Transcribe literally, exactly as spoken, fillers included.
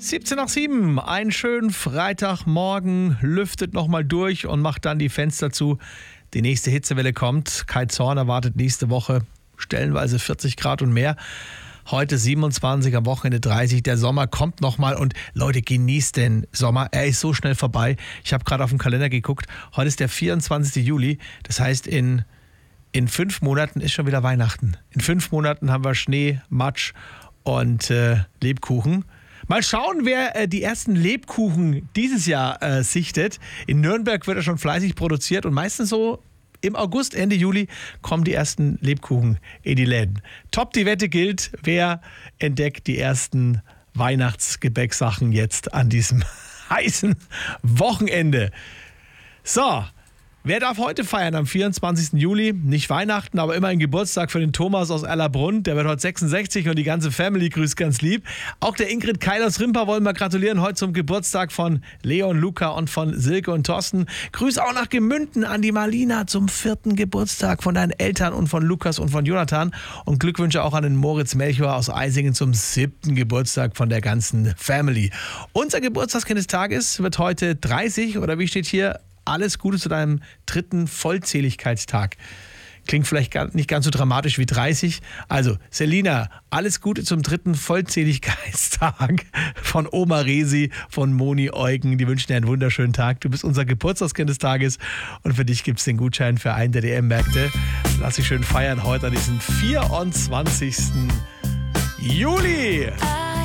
siebzehn nach sieben, einen schönen Freitagmorgen, lüftet nochmal durch und macht dann die Fenster zu. Die nächste Hitzewelle kommt. Kai Zorn erwartet nächste Woche stellenweise vierzig Grad und mehr. Heute siebenundzwanzig, am Wochenende dreißig. Der Sommer kommt nochmal und Leute, genießt den Sommer. Er ist so schnell vorbei. Ich habe gerade auf den Kalender geguckt. Heute ist der vierundzwanzigste Juli. Das heißt, in, in fünf Monaten ist schon wieder Weihnachten. In fünf Monaten haben wir Schnee, Matsch und äh, Lebkuchen. Mal schauen, wer äh, die ersten Lebkuchen dieses Jahr äh, sichtet. In Nürnberg wird er schon fleißig produziert und meistens so im August, Ende Juli kommen die ersten Lebkuchen in die Läden. Top, die Wette gilt. Wer entdeckt die ersten Weihnachtsgebäcksachen jetzt an diesem heißen Wochenende? So. Wer darf heute feiern am vierundzwanzigsten Juli? Nicht Weihnachten, aber immerhin Geburtstag für den Thomas aus Erlabrunn. Der wird heute sechsundsechzig und die ganze Family grüßt ganz lieb. Auch der Ingrid Keil aus Rimpa wollen wir gratulieren. Heute zum Geburtstag von Leon, Luca und von Silke und Thorsten. Grüß auch nach Gemünden an die Marlina zum vierten Geburtstag von deinen Eltern und von Lukas und von Jonathan. Und Glückwünsche auch an den Moritz Melchior aus Eisingen zum siebten Geburtstag von der ganzen Family. Unser Geburtstagskind des Tages wird heute dreißig oder wie steht hier? Alles Gute zu deinem dritten Vollzähligkeitstag. Klingt vielleicht gar nicht ganz so dramatisch wie dreißig. Also, Selina, alles Gute zum dritten Vollzähligkeitstag von Oma Resi, von Moni Eugen. Die wünschen dir einen wunderschönen Tag. Du bist unser Geburtstagskind des Tages und für dich gibt es den Gutschein für einen der D M-Märkte. Lass dich schön feiern heute an diesem vierundzwanzigsten Juli.